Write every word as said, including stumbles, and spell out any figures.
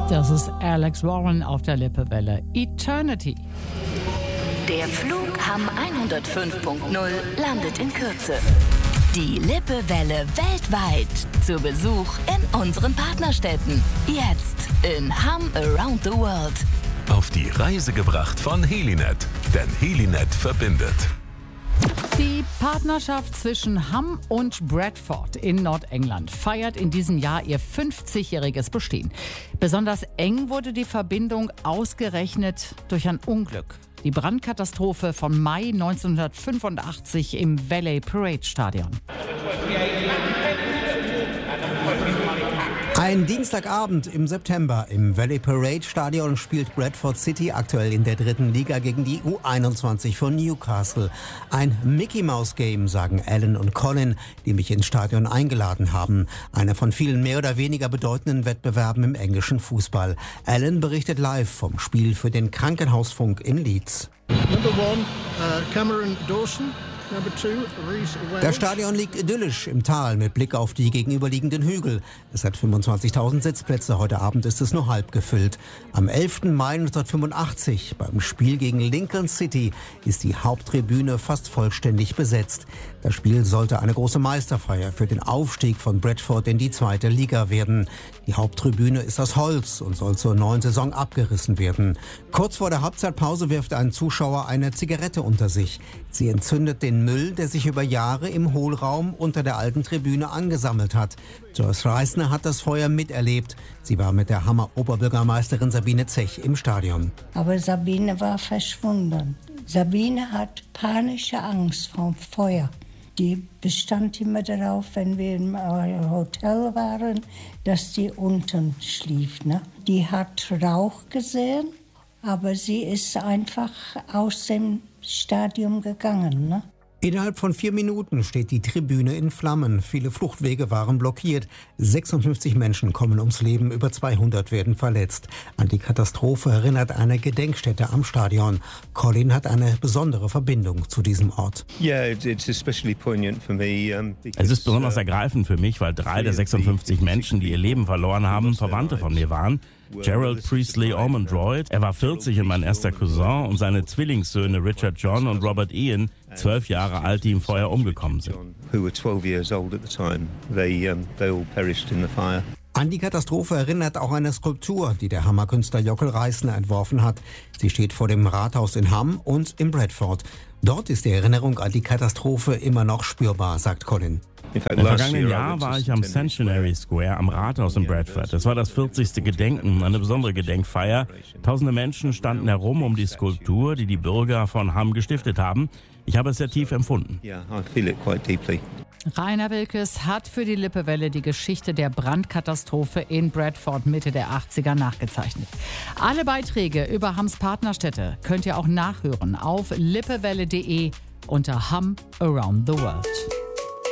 Das ist Alex Warren auf der Lippewelle. Eternity. Der Flug Hamm hundertfünf Punkt null landet in Kürze. Die Lippewelle weltweit zu Besuch in unseren Partnerstädten. Jetzt in Hamm Around the World. Auf die Reise gebracht von Helinet, denn Helinet verbindet. Die Partnerschaft zwischen Hamm und Bradford in Nordengland feiert in diesem Jahr ihr fünfzigjähriges Bestehen. Besonders eng wurde die Verbindung ausgerechnet durch ein Unglück. Die Brandkatastrophe von Mai neunzehnhundertfünfundachtzig im Valley Parade Stadion. Ein Dienstagabend im September im Valley Parade Stadion spielt Bradford City aktuell in der dritten Liga gegen die U einundzwanzig von Newcastle. Ein Mickey-Maus-Game, sagen Alan und Colin, die mich ins Stadion eingeladen haben. Einer von vielen mehr oder weniger bedeutenden Wettbewerben im englischen Fußball. Alan berichtet live vom Spiel für den Krankenhausfunk in Leeds. Number one, uh, Cameron Dawson. Das Stadion liegt idyllisch im Tal mit Blick auf die gegenüberliegenden Hügel. Es hat fünfundzwanzigtausend Sitzplätze. Heute Abend ist es nur halb gefüllt. Am elften Mai neunzehnhundertfünfundachtzig, beim Spiel gegen Lincoln City, ist die Haupttribüne fast vollständig besetzt. Das Spiel sollte eine große Meisterfeier für den Aufstieg von Bradford in die zweite Liga werden. Die Haupttribüne ist aus Holz und soll zur neuen Saison abgerissen werden. Kurz vor der Halbzeitpause wirft ein Zuschauer eine Zigarette unter sich. Sie entzündet den Müll, der sich über Jahre im Hohlraum unter der alten Tribüne angesammelt hat. Joyce Reisner hat das Feuer miterlebt. Sie war mit der Hammer Oberbürgermeisterin Sabine Zech im Stadion. Aber Sabine war verschwunden. Sabine hat panische Angst vor Feuer. Die bestand immer darauf, wenn wir im Hotel waren, dass die unten schlief. Ne? Die hat Rauch gesehen, aber sie ist einfach aus dem Stadion gegangen. Ne? Innerhalb von vier Minuten steht die Tribüne in Flammen. Viele Fluchtwege waren blockiert. sechsundfünfzig Menschen kommen ums Leben, über zweihundert werden verletzt. An die Katastrophe erinnert eine Gedenkstätte am Stadion. Colin hat eine besondere Verbindung zu diesem Ort. Es ist besonders ergreifend für mich, weil drei der sechsundfünfzig Menschen, die ihr Leben verloren haben, Verwandte von mir waren. Gerald Priestley Ormondroyd, er war vierzig und mein erster Cousin, und seine Zwillingssöhne Richard John und Robert Ian, zwölf Jahre alt, die im Feuer umgekommen sind. An die Katastrophe erinnert auch eine Skulptur, die der Hammerkünstler Jockel Reisner entworfen hat. Sie steht vor dem Rathaus in Hamm und in Bradford. Dort ist die Erinnerung an die Katastrophe immer noch spürbar, sagt Colin. Im vergangenen Jahr war ich am Centenary Square am Rathaus in Bradford. Es war das vierzigste Gedenken, eine besondere Gedenkfeier. Tausende Menschen standen herum um die Skulptur, die die Bürger von Hamm gestiftet haben. Ich habe es sehr tief empfunden. Rainer Wilkes hat für die Lippewelle die Geschichte der Brandkatastrophe in Bradford Mitte der achtziger nachgezeichnet. Alle Beiträge über Hamms Partnerstädte könnt ihr auch nachhören auf lippewelle punkt de unter Hamm Around the World.